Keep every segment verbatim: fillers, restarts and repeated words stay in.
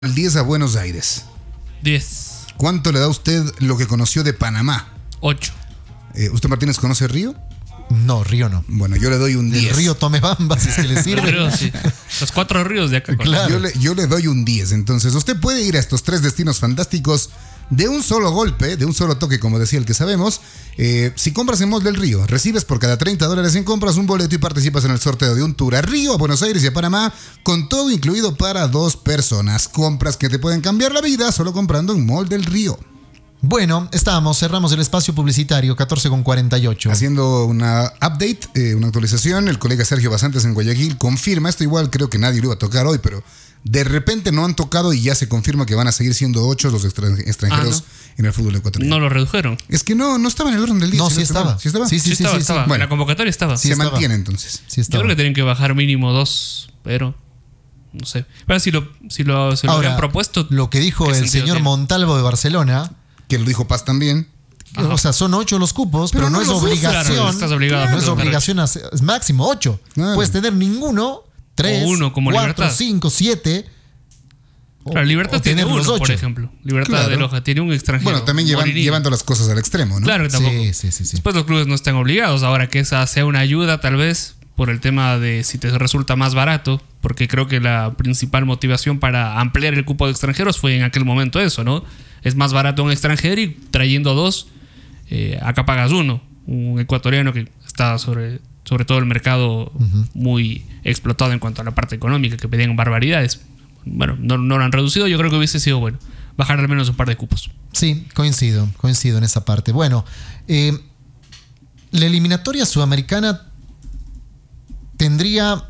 El diez a Buenos Aires. diez. ¿Cuánto le da usted lo que conoció de Panamá? ocho. Eh, ¿Usted, Martínez, conoce Río? No, Río no. Bueno, yo le doy un diez. El río Tomebamba, si es que le sirve. Río, sí. Los cuatro ríos de acá. Claro. Yo le, yo le doy un diez. Entonces, usted puede ir a estos tres destinos fantásticos de un solo golpe, de un solo toque, como decía el que sabemos. Eh, si compras en Mall del Río, recibes por cada treinta dólares en compras un boleto y participas en el sorteo de un tour a Río, a Buenos Aires y a Panamá, con todo incluido para dos personas. Compras que te pueden cambiar la vida solo comprando en Mall del Río. Bueno, estamos, cerramos el espacio publicitario, catorce con cuarenta y ocho. Haciendo una update, eh, una actualización, el colega Sergio Basantes en Guayaquil confirma, esto igual creo que nadie lo iba a tocar hoy, pero de repente no han tocado y ya se confirma que van a seguir siendo ocho los extran- extranjeros ah, ¿no? en el fútbol ecuatoriano. No lo redujeron. Es que no, no estaba en el orden del día. No, ¿sí, sí estaba. ¿Sí estaba? Sí, sí, Sí, sí, estaba, sí, estaba. sí. Bueno, en la convocatoria estaba. Sí, se estaba. mantiene entonces. Sí Yo estaba. creo que tienen que bajar mínimo dos, pero no sé. Pero si lo, si lo, si lo Ahora, habían propuesto. lo que dijo ¿qué el sentido señor tiene? Montalvo de Barcelona, Que lo dijo Paz también. Ajá. o sea, son ocho los cupos, pero, Pero no, no es los usas. obligación. Claro, estás obligado a no es presentar obligación, a hacer- es máximo ocho. Claro. Puedes tener ninguno, tres, O uno, como cuatro, Libertad. cinco, siete. o- Claro, Libertad o tiene tener los uno, por ocho. ejemplo. Libertad Claro. de Loja tiene un extranjero. Bueno, también llevan, Morini. llevando las cosas al extremo, ¿no? Claro que tampoco. Sí, sí, sí, sí. Después los clubes no están obligados. Ahora que esa sea una ayuda, tal vez, por el tema de si te resulta más barato, porque creo que la principal motivación para ampliar el cupo de extranjeros fue en aquel momento eso, ¿no? Es más barato un extranjero y trayendo dos, eh, acá pagas uno. Un ecuatoriano que está sobre, sobre todo el mercado uh-huh. muy explotado en cuanto a la parte económica, que pedían barbaridades. Bueno, no, no lo han reducido, yo creo que hubiese sido bueno bajar al menos un par de cupos. Sí, coincido, coincido en esa parte. Bueno, eh, la eliminatoria sudamericana tendría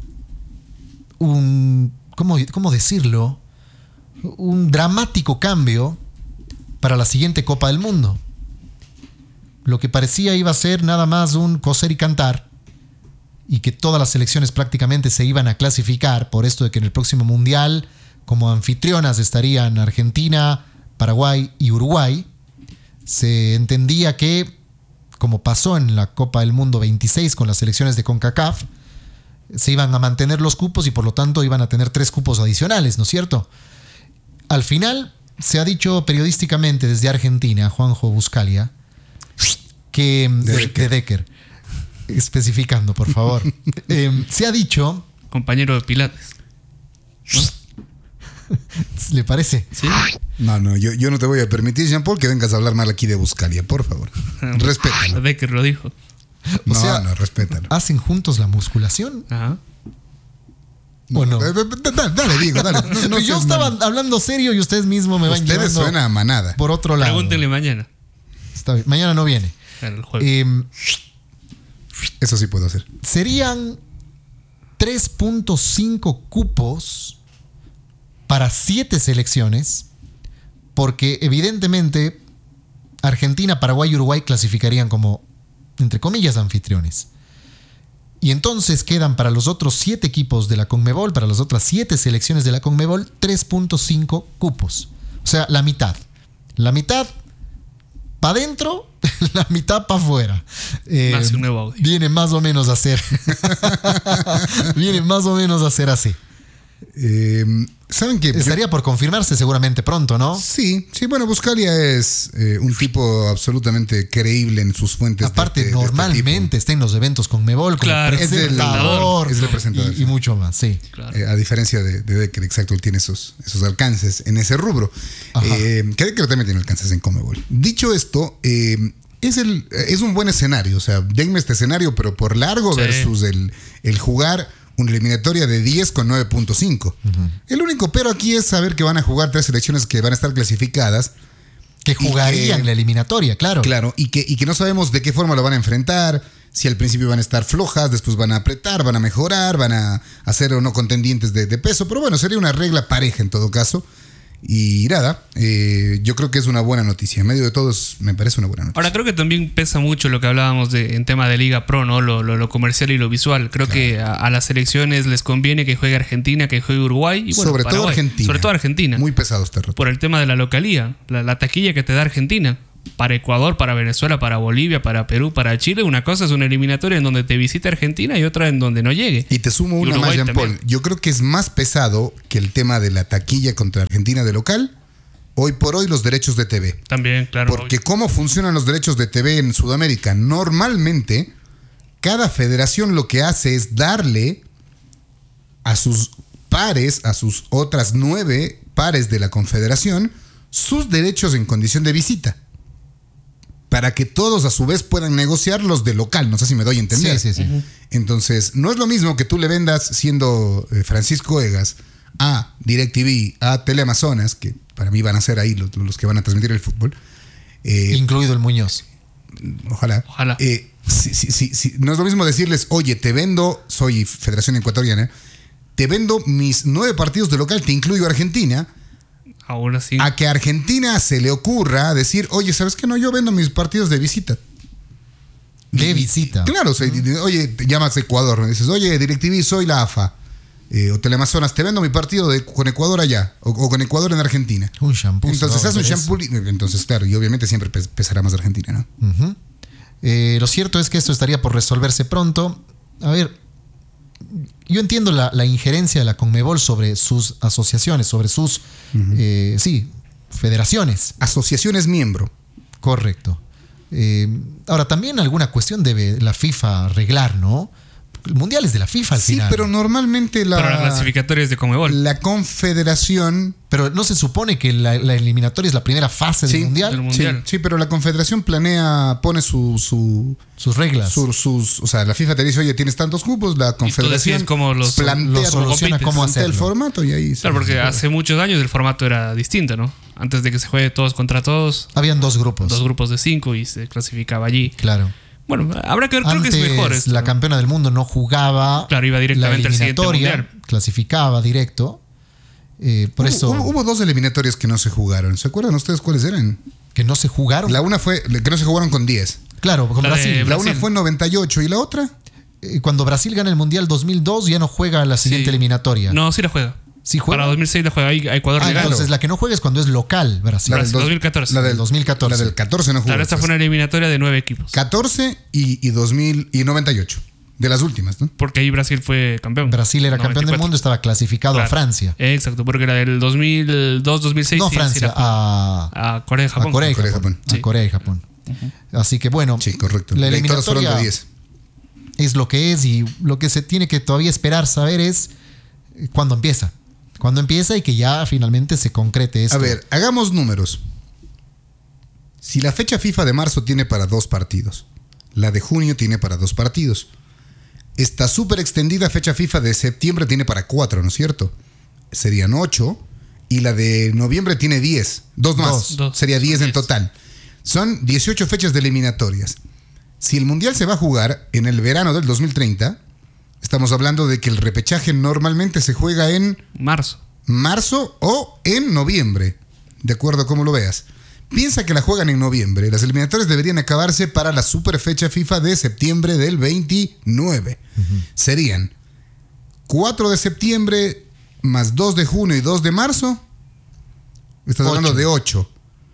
un, ¿cómo, cómo decirlo? Un dramático cambio para la siguiente Copa del Mundo. Lo que parecía iba a ser nada más un coser y cantar, y que todas las selecciones prácticamente se iban a clasificar por esto de que en el próximo Mundial como anfitrionas estarían Argentina, Paraguay y Uruguay. Se entendía que, como pasó en la Copa del Mundo veintiséis con las selecciones de CONCACAF, se iban a mantener los cupos y por lo tanto iban a tener tres cupos adicionales, ¿no es cierto? Al final se ha dicho periodísticamente desde Argentina, Juanjo Buscalia, que De de, Decker. de Decker, especificando, por favor, eh, se ha dicho, Compañero de Pilates. ¿le parece? ¿Sí? No, no, yo, yo no te voy a permitir, Jean-Paul, que vengas a hablar mal aquí de Buscalia, por favor. Respétalo. Decker lo dijo. No, O sea, no, respétalo. ¿hacen juntos la musculación? Ajá. ¿O no? Eh, eh, Dale, dale, Diego, dale. No, no Yo seas estaba mal. hablando serio y ustedes mismos me van Ustedes llevando suena a manada. por otro lado. Pregúntenle mañana. Está bien. Mañana no viene. Claro, el jueves. Eh, Eso sí puedo hacer. serían tres punto cinco cupos para siete selecciones, porque evidentemente Argentina, Paraguay y Uruguay clasificarían como, entre comillas, anfitriones. Y entonces quedan para los otros siete equipos de la CONMEBOL, para las otras siete selecciones de la CONMEBOL, tres punto cinco cupos. O sea, la mitad. La mitad para adentro, la mitad para afuera. Eh, Nace un nuevo audio. viene más o menos a ser. viene más o menos a ser así. Eh, ¿Saben qué? Estaría por confirmarse seguramente pronto, ¿no? Sí, sí, bueno, Buscalia es eh, un tipo absolutamente creíble en sus fuentes. Aparte, de este- de este normalmente está en los eventos con Mebol como Claro, es el presentador, es el presentador, y, sí. y mucho más, sí. Claro. tipo. Eh, a diferencia de, de Decker, exacto, él tiene esos, esos alcances en ese rubro. Ajá. Eh, que Decker también tiene alcances en Conmebol. Dicho esto, eh, es, el, es un buen escenario. O sea, denme este escenario, pero por largo Sí. versus el, el jugar una eliminatoria de diez con nueve punto cinco. Uh-huh. El único pero aquí es saber que van a jugar tres selecciones que van a estar clasificadas. Que jugarían que, la eliminatoria, claro. Claro, y que, y que no sabemos de qué forma lo van a enfrentar. Si al principio van a estar flojas, después van a apretar, van a mejorar, van a hacer o no contendientes de, de peso. Pero bueno, sería una regla pareja en todo caso. Y nada, eh, yo creo que es una buena noticia. En medio de todos me parece una buena noticia. Ahora creo que también pesa mucho lo que hablábamos de, en tema de Liga Pro, ¿no? Lo, lo, lo comercial y lo visual. Creo claro. que a, a las selecciones les conviene que juegue Argentina, que juegue Uruguay. Y bueno, sobre Paraguay. todo Argentina. Sobre todo Argentina. Muy pesado este rato. Por el tema de la localía, la, la taquilla que te da Argentina. para Ecuador, para Venezuela, para Bolivia, para Perú, para Chile. Una cosa es una eliminatoria en donde te visita Argentina y otra en donde no llegue. Y te sumo una más, Jean Paul. Yo creo que es más pesado que el tema de la taquilla contra Argentina de local. Hoy por hoy los derechos de T V. También, claro. Porque hoy. ¿Cómo funcionan los derechos de T V en Sudamérica? Normalmente, cada federación lo que hace es darle a sus pares, a sus otras nueve pares de la confederación, sus derechos en condición de visita. Para que todos a su vez puedan negociar los de local. No sé si me doy a entender. Sí, sí, sí. Uh-huh. Entonces, no es lo mismo que tú le vendas, siendo eh, Francisco Egas, a DirecTV, a Teleamazonas, que para mí van a ser ahí los, los que van a transmitir el fútbol. Eh, Incluido el Muñoz. Ojalá. Ojalá. Eh, sí, sí, sí, sí. No es lo mismo decirles, oye, te vendo, soy Federación Ecuatoriana, te vendo mis nueve partidos de local, te incluyo Argentina. Aún así. A que a Argentina se le ocurra decir, oye, ¿sabes qué? No, yo vendo mis partidos de visita. De visita. Claro, o sea, uh-huh. Oye, te llamas Ecuador, me dices, oye, DirecTV, soy la A F A. Eh, o Teleamazonas, te vendo mi partido de, con Ecuador allá, o, o con Ecuador en Argentina. Un shampoo. Entonces hace un shampoo. Entonces, claro, y obviamente siempre pesará más Argentina, ¿no? Uh-huh. Eh, lo cierto es que esto estaría por resolverse pronto. A ver, yo entiendo la, la injerencia de la Conmebol sobre sus asociaciones, sobre sus, uh-huh. eh, sí, federaciones. Asociaciones miembro. Correcto. Eh, ahora, también alguna cuestión debe la FIFA arreglar, ¿no? El mundial es de la FIFA al sí, final. Sí, pero normalmente la... Pero la clasificatoria es de Conmebol. La confederación... Pero ¿no se supone que la, la eliminatoria es la primera fase sí, del mundial? del mundial? Sí, sí, pero la confederación planea, pone su... su sus reglas. Su, sus, o sea, la FIFA te dice, oye, tienes tantos grupos, la confederación cómo los, plantea, los soluciona cómo hacer el formato y ahí... Claro, porque hace muchos años el formato era distinto, ¿no? Antes de que se juegue todos contra todos. Habían dos grupos. Dos grupos de cinco y se clasificaba allí. Claro. Bueno, habrá que ver, creo Antes, que es mejor esto, la ¿no? campeona del mundo no jugaba. Claro, iba directamente la al siguiente mundial. Clasificaba directo. Eh, por hubo, eso. Hubo, hubo dos eliminatorias que no se jugaron. ¿Se acuerdan ustedes cuáles eran? Que no se jugaron. La una fue, que no se jugaron con diez. Claro, con la Brasil. Brasil. La una fue en noventa y ocho y la otra. Eh, cuando Brasil gana el Mundial dos mil dos, ya no juega la siguiente sí. eliminatoria. No, sí la juega. ¿Sí juega? Para dos mil seis la juega a Ecuador. Ah, legal. entonces la que no juega es cuando es local, Brasil. La del dos mil catorce. La del dos mil catorce. La del catorce no jugó. Claro, esta fue una eliminatoria de nueve equipos. catorce y, y dos mil y noventa y ocho. De las últimas, ¿no? Porque ahí Brasil fue campeón. Brasil era noventa y cuatro. Campeón del mundo, estaba clasificado claro. a Francia. Exacto, porque la del dos mil dos dos mil seis. No, sí, Francia, sí a, a Corea y Japón. A Corea y Japón. Japón. Sí. A Corea y Japón. Uh-huh. Así que bueno. Sí, correcto. La eliminatoria de diez. Es lo que es y lo que se tiene que todavía esperar saber es cuándo empieza. Cuándo empieza y que ya finalmente se concrete esto. A ver, hagamos números. Si la fecha FIFA de marzo tiene para dos partidos, la de junio tiene para dos partidos, esta súper extendida fecha FIFA de septiembre tiene para cuatro, ¿no es cierto? Serían ocho. Y la de noviembre tiene diez. Dos más. Dos, dos. Sería diez en total. Son dieciocho fechas de eliminatorias. Si el Mundial se va a jugar en el verano del dos mil treinta, estamos hablando de que el repechaje normalmente se juega en... Marzo. Marzo o en noviembre, de acuerdo a cómo lo veas. Piensa que la juegan en noviembre. Las eliminatorias deberían acabarse para la super fecha FIFA de septiembre del veintinueve. Uh-huh. Serían cuatro de septiembre más dos de junio y dos de marzo. Estás ocho. Hablando de ocho.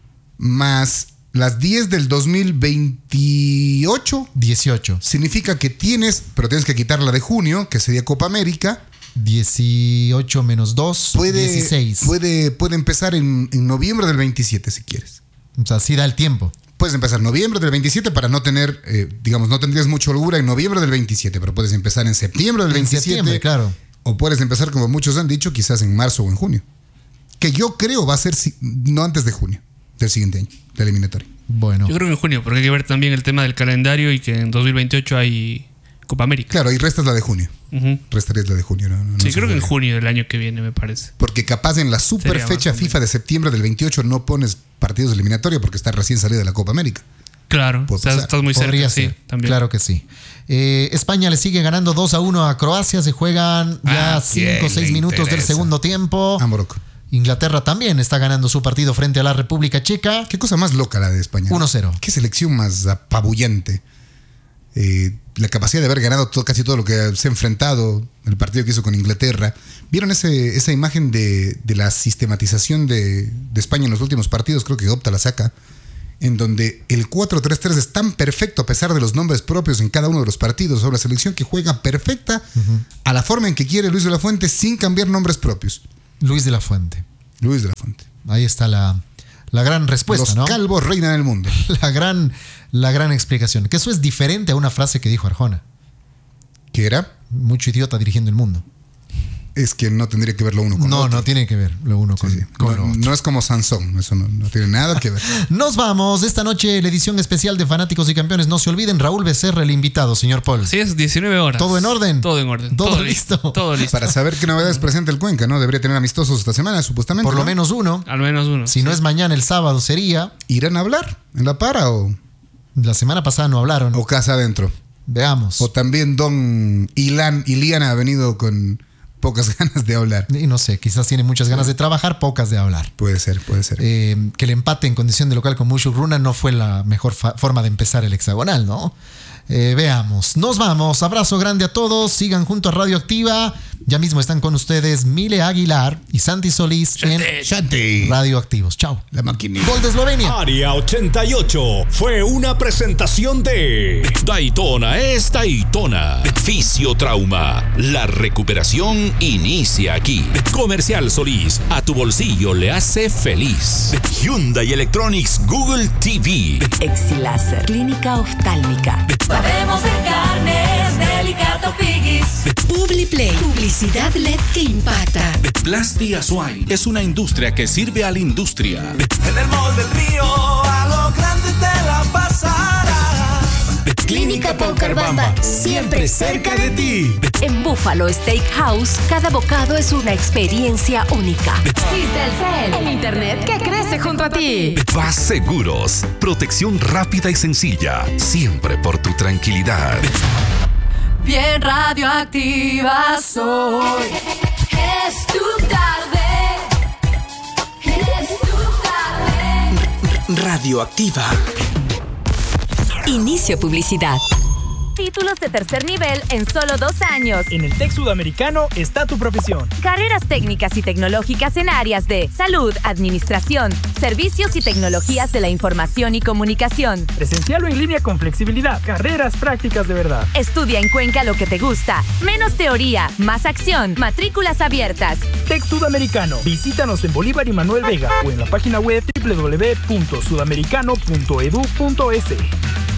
Más las diez del dos mil veintiocho. dieciocho. Significa que tienes, pero tienes que quitar la de junio, que sería Copa América. dieciocho menos dos, puede, dieciséis. Puede, puede empezar en, en noviembre del veintisiete si quieres. O sea, sí da el tiempo. Puedes empezar en noviembre del veintisiete para no tener, eh, digamos, no tendrías mucha holgura en noviembre del veintisiete, pero puedes empezar en septiembre del en veintisiete. Septiembre, claro. O puedes empezar, como muchos han dicho, quizás en marzo o en junio. Que yo creo va a ser no antes de junio del siguiente año, la eliminatoria. Bueno. Yo creo que en junio, porque hay que ver también el tema del calendario y que en dos mil veintiocho hay Copa América. Claro, y restas la de junio. Uh-huh. Restarías la de junio. No, no, sí, no creo que en junio del año que viene, me parece. Porque capaz en la super Sería fecha FIFA de septiembre del veintiocho no pones partidos de eliminatoria porque está recién salida de la Copa América. Claro, o sea, estás muy Podría cerca, ser. sí, también. Claro que sí. Eh, España le sigue ganando dos a uno a Croacia. Se juegan ya cinco o seis minutos interesa? del segundo tiempo. A Morocco. Inglaterra también está ganando su partido frente a la República Checa. Qué cosa más loca la de España. uno cero. Qué selección más apabullante. Eh, la capacidad de haber ganado todo, casi todo lo que se ha enfrentado, el partido que hizo con Inglaterra. ¿Vieron ese, esa imagen de, de la sistematización de, de España en los últimos partidos? Creo que Opta la saca. en donde el cuatro tres tres es tan perfecto a pesar de los nombres propios en cada uno de los partidos, o la selección que juega perfecta uh-huh. a la forma en que quiere Luis de la Fuente sin cambiar nombres propios. Luis de la Fuente. Luis de la Fuente. Ahí está la, la gran respuesta, los ¿no? Los calvos reinan el mundo. La gran, la gran explicación. Que eso es diferente a una frase que dijo Arjona. ¿Qué era? Mucho idiota dirigiendo el mundo. Es que no tendría que ver lo uno con no, lo otro. No, no tiene que ver lo uno con, sí, sí. con no, lo otro. No es como Sansón, eso no, no tiene nada que ver. Nos vamos. Esta noche la edición especial de Fanáticos y Campeones. No se olviden, Raúl Becerra, el invitado, señor Paul. Sí, es diecinueve horas. ¿Todo en orden? Todo en orden. Todo, todo listo. Todo listo. Para saber qué novedades presenta el Cuenca, ¿no? Debería tener amistosos esta semana, supuestamente. Por lo ¿no? menos uno. Al menos uno. Si sí. no es mañana, el sábado sería. ¿Irán a hablar en la para o...? La semana pasada no hablaron. O casa adentro. Veamos. O también Don Ilan, Iliana ha venido con pocas ganas de hablar. Y no sé, quizás tiene muchas ganas de trabajar, pocas de hablar. Puede ser, puede ser. Eh, que el empate en condición de local con Mushuk Runa no fue la mejor fa- forma de empezar el hexagonal, ¿no? Eh, veamos. Nos vamos. Abrazo grande a todos. Sigan junto a Radioactiva. Ya mismo están con ustedes Mile Aguilar y Santi Solís Shante, en Shante. Radioactivos. Chao. La maquinita. Gol de Eslovenia. Área ochenta y ocho fue una presentación de Daytona es Daytona. Fisiotrauma. La recuperación inicia aquí. Comercial Solís. A tu bolsillo le hace feliz. Hyundai Electronics Google T V. Exiláser. Clínica oftálmica. Sabemos en carnes, Delicato Piggies. Publiplay. Publicidad L E D que impacta. Plasti Azuay es una industria que sirve a la industria. En el mall del río, a lo grande te la pasarás. Clínica Paucarbamba, siempre cerca de ti. En Buffalo Steakhouse, cada bocado es una experiencia única. Cistelcel, el internet que crece junto a ti. Paz Seguros. Protección rápida y sencilla. Siempre por tu tranquilidad. Bien radioactiva soy. Es tu tarde. Es tu tarde. Radioactiva. Inicio publicidad. Títulos de tercer nivel en solo dos años. En el Tec Sudamericano está tu profesión. Carreras técnicas y tecnológicas en áreas de salud, administración, servicios y tecnologías de la información y comunicación. Presencial o en línea con flexibilidad. Carreras prácticas de verdad. Estudia en Cuenca lo que te gusta. Menos teoría, más acción. Matrículas abiertas. Tec Sudamericano. Visítanos en Bolívar y Manuel Vega o en la página web doble u doble u doble u punto sudamericano punto edu punto es.